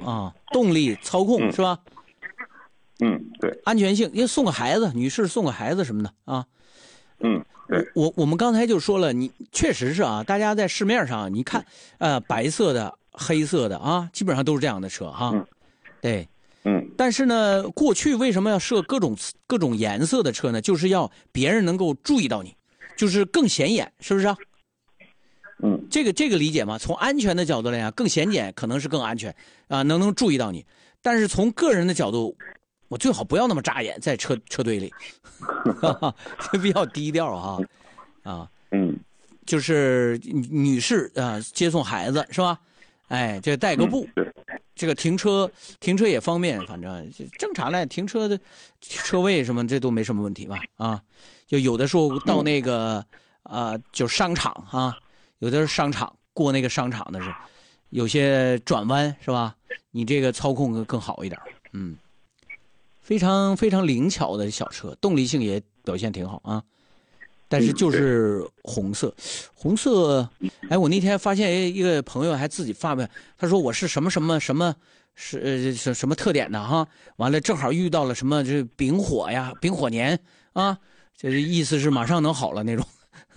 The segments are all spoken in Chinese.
啊，动力、操控是吧？ 对。 安全性，因为送个孩子，女士送个孩子什么的啊。 对。 我们刚才就说了，你确实是啊，大家在市面上你看，白色的、黑色的啊，基本上都是这样的车哈。对。但是呢，过去为什么要设各种颜色的车呢？就是要别人能够注意到你，就是更显眼，是不是啊？这个理解吗？从安全的角度来讲，更显眼可能是更安全啊，能注意到你。但是从个人的角度，我最好不要那么扎眼在车队里，比较低调啊。就是女士啊，接送孩子是吧？哎，这带个步。这个停车也方便，反正正常的停车的车位什么这都没什么问题吧？啊，就有的时候到那个就商场啊，有的是商场过那个商场的是有些转弯是吧？你这个操控更好一点，非常非常灵巧的小车，动力性也表现挺好啊。但是就是红色，哎，我那天发现一个朋友还自己发的，他说我是什么什么什么是什么特点的哈，完了正好遇到了什么这丙火呀，丙火年啊，这意思是马上能好了那种。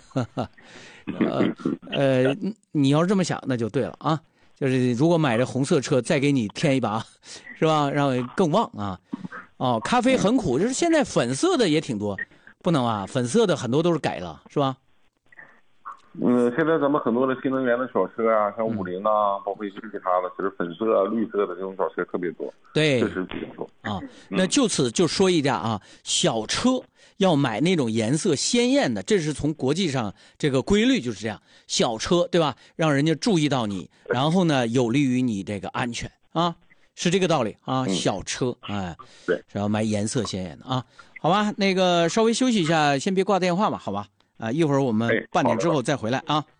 你要是这么想那就对了啊，就是如果买这红色车再给你添一把，是吧？让更旺啊。哦，咖啡很苦，就是现在粉色的也挺多。不能啊，粉色的很多都是改了，是吧？ 现在咱们很多的新能源的小车啊，像50啊，包括一些其他的，其实粉色啊、绿色的这种小车特别多。 对， 确实比较多啊。那就此就说一下啊，小车要买那种颜色鲜艳的，这是从国际上这个规律就是这样。小车对吧？让人家注意到你，然后呢，有利于你这个安全啊，是这个道理啊。小车哎， 对， 是要买颜色鲜艳的啊。好吧，那个稍微休息一下，先别挂电话吧，好吧？一会儿我们半点之后再回来啊。